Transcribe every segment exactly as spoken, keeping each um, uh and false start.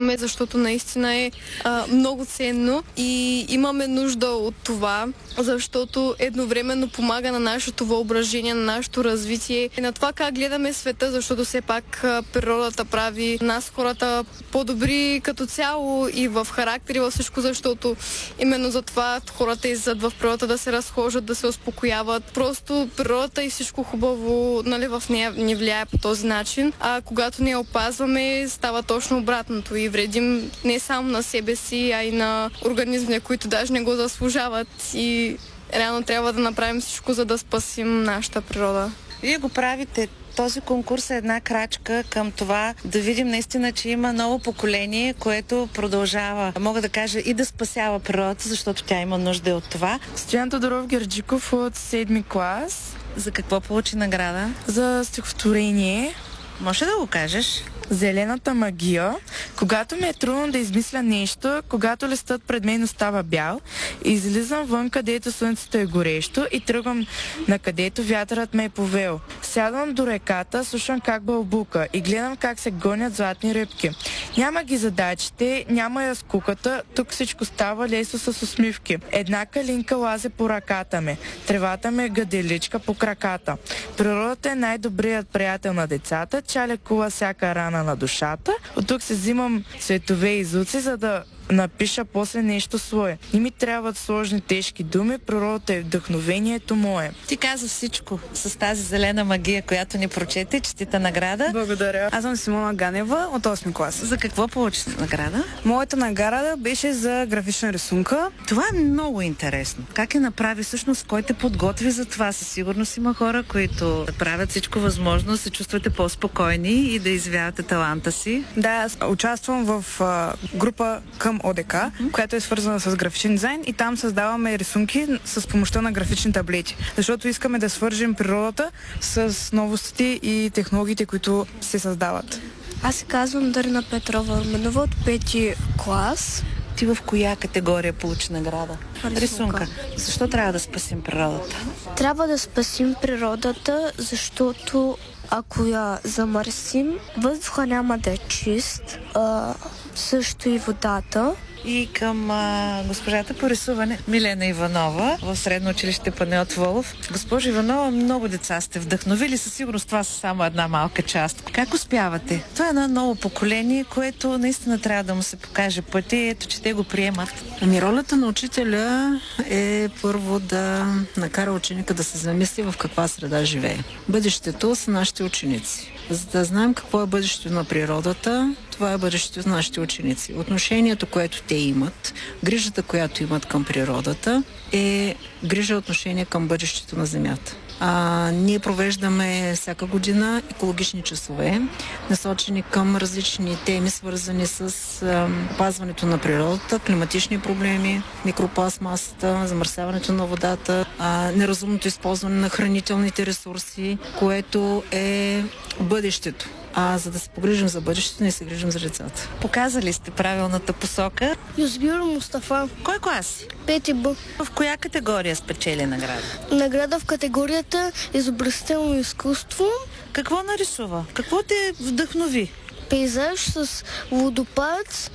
използваме, защото наистина е а, много ценно и имаме нужда от това, защото едновременно помага на нашето въображение, на нашето развитие и на това как гледаме света, защото все пак а, природата прави нас хората по-добри като цяло и в характер и във всичко, защото именно за това хората излизат в природата да се разхождат, да се успокояват. Просто природата и всичко хубаво, нали, в нея ни влияе по този начин, а когато не я опазваме, става точно обратното и вредим не само на себе си, а и на организми, които даже не го заслужават и реално трябва да направим всичко, за да спасим нашата природа. Вие го правите. Този конкурс е една крачка към това да видим наистина, че има ново поколение, което продължава, мога да кажа, и да спасява природата, защото тя има нужда от това. Стоян Тодоров Герджиков от седми клас. За какво получи награда? За стихотворение. Може да го кажеш? Зелената магия. Когато ми е трудно да измисля нещо, когато листът пред мен остава бял, излизам вън, където слънцето е горещо и тръгвам на където вятърът ме е повел. Сядам до реката, слушам как бълбука и гледам как се гонят златни рибки. Няма ги задачите, няма я скуката, тук всичко става лесно с усмивки. Една калинка лазе по ръката ми, тревата ми е гаделичка по краката. Природата е най-добрият приятел на децата, тя лекува всяка рана на душата. От тук се взимам цветове и звуци, за да напиша после нещо свое. Не ми трябват сложни, тежки думи, природата е вдъхновението мое. Ти каза всичко с тази зелена магия, която ни прочете. Честита награда. Благодаря. Аз съм Симона Ганева от осми клас. За какво получи награда? Моята награда беше за графична рисунка. Това е много интересно. Как я направи всъщност, кой те подготви за това? Със сигурност има хора, които правят всичко възможно, се чувствате по-спокойни и да извявате таланта си. Да, аз участвам в а, група към ОДК, mm-hmm. която е свързана с графичен дизайн и там създаваме рисунки с помощта на графични таблети, защото искаме да свържем природата с новостите и технологиите, които се създават. Аз се казвам Дарина Петрова Руменова от пети клас. Ти в коя категория получи награда? Рисунка. Рисунка. Защо трябва да спасим природата? Трябва да спасим природата, защото ако я замърсим, въздуха няма да е чист, а, също и водата. И към а, госпожата по рисуване Милена Иванова в Средно училище Панайот Волов. Госпожо Иванова, много деца сте вдъхновили, със сигурност това са само една малка част. Как успявате? Това е едно ново поколение, което наистина трябва да му се покаже пътя и ето, че те го приемат. Ами ролята на учителя е първо да накара ученика да се замисли в каква среда живее. Бъдещето са нашите ученици. За да знаем какво е бъдещето на природата, това е бъдещето на нашите ученици. Отношението, което те имат, грижата, която имат към природата, е грижа отношение към бъдещето на Земята. А, ние провеждаме всяка година екологични часове, насочени към различни теми, свързани с а, опазването на природата, климатични проблеми, микропластмасата, замърсяването на водата, а, неразумното използване на хранителните ресурси, което е бъдещето. А за да се погрижим за бъдещето, не се грижим за децата. Показали сте правилната посока. Юзбир Мустафа. Кой клас? Пети Б. В коя категория спечели награда? Награда в категорията изобразително изкуство. Какво нарисува? Какво те вдъхнови? Пейзаж с водопад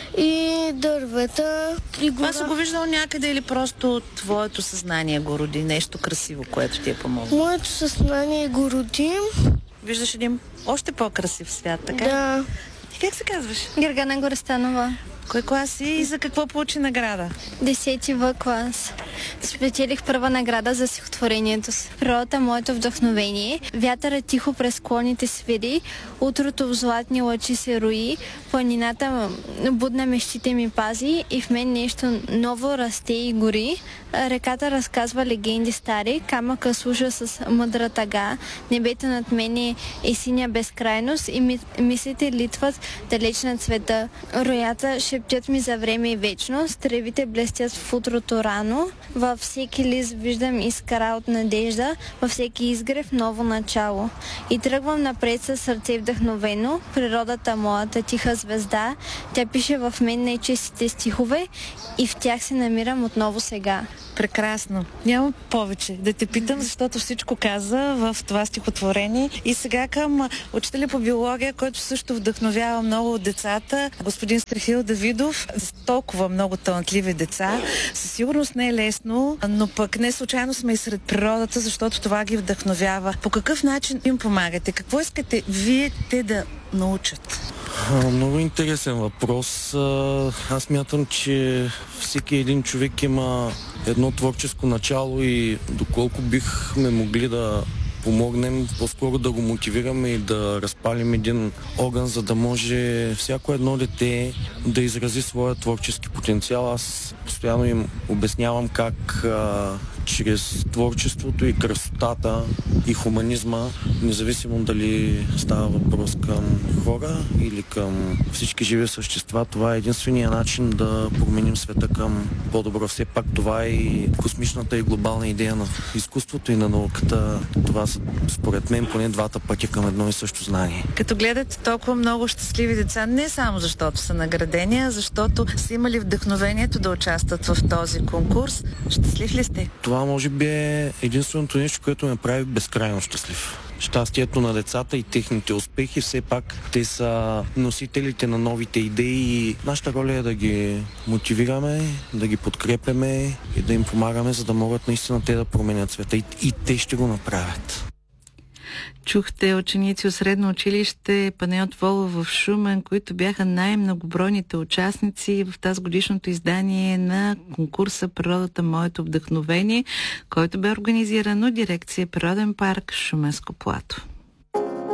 и дървета и гора. Това си го виждал някъде или просто твоето съзнание го роди? Нещо красиво, което ти е помогнало? Моето съзнание го роди. Виждаш един още по-красив свят, така? Да. И как се казваш? Гергана Горестанова. Кой клас си и за какво получи награда? Десети В клас. Спечелих първа награда за стихотворението си. Природата, моето вдъхновение. Вятърът тихо през склоните свири, утрото в златни лъчи се рои, планината будна мечтите ми пази и в мен нещо ново расте и гори. Реката разказва легенди стари, камъка служа с мъдра тъга, небето над мен е синя безкрайност и ми, мислите литват далеч над света. Роята шептят ми за време и вечност, тревите блестят в утрото рано, Във всеки лист виждам искра от надежда, във всеки изгрев ново начало. И тръгвам напред със сърце вдъхновено, природата моята тиха звезда, тя пише в мен най-честите стихове и в тях се намирам отново сега. Прекрасно. Няма повече да те питам, защото всичко каза в това стихотворение. И сега към учителя по биология, който също вдъхновява много от децата, господин Страхил Давидов, с толкова много талантливи деца. Със сигурност не е лесно, но пък не случайно сме и сред природата, защото това ги вдъхновява. По какъв начин им помагате? Какво искате вие те да научат? Много интересен въпрос. Аз мятам, че всеки един човек има едно творческо начало и доколко бихме могли да помогнем, по-скоро да го мотивираме и да разпалим един огън, за да може всяко едно дете да изрази своя творчески потенциал. Аз постоянно им обяснявам как а, чрез творчеството и красотата и хуманизма, независимо дали става въпрос към хора или към всички живи същества, това е единствения начин да променим света към по-добро. Все пак това е и космичната и глобална идея на изкуството и на науката. Това са, според мен, поне двата пътя към едно и също знание. Като гледате толкова много щастливи деца, не само защото са наградени, а защото са имали вдъхновението да участват в този конкурс, щастлив ли сте? Това може би е единственото нещо, което ме прави безкрайно щастлив. Щастието на децата и техните успехи, все пак те са носителите на новите идеи и нашата роля е да ги мотивираме, да ги подкрепяме и да им помагаме, за да могат наистина те да променят света и, и те ще го направят. Чухте ученици от средно училище Панайот Волов в Шумен, които бяха най-многобройните участници в тази годишното издание на конкурса "Природата моето вдъхновение", който бе организиран от дирекция Природен парк Шуменско плато.